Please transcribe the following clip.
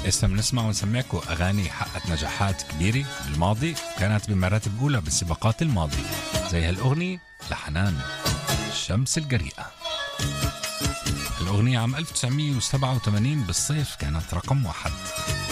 هسه بنسمع ونسمعكم أغاني حققت نجاحات كبيرة بالماضي وكانت بمراتب أولى بالسباقات الماضية، زي هالأغنية لحنان الشمس الجريئة. الأغنية عام 1987 بالصيف كانت رقم 1.